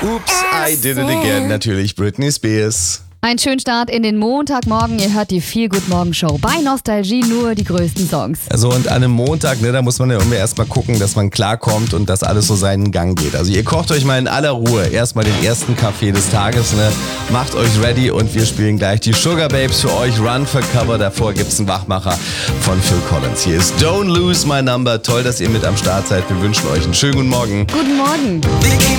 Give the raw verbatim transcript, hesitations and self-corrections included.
Oops, I did it again. Natürlich Britney Spears. Ein schönen Start in den Montagmorgen. Ihr hört die Feel Good Morgen Show. Bei Nostalgie nur die größten Songs. Also und an einem Montag, ne, da muss man ja irgendwie erstmal gucken, dass man klarkommt und dass alles so seinen Gang geht. Also ihr kocht euch mal in aller Ruhe erstmal den ersten Kaffee des Tages, ne? Macht euch ready und wir spielen gleich die Sugar Babes für euch. Run for Cover, davor gibt's einen Wachmacher von Phil Collins. Hier ist Don't Lose My Number. Toll, dass ihr mit am Start seid. Wir wünschen euch einen schönen guten Morgen. Guten Morgen.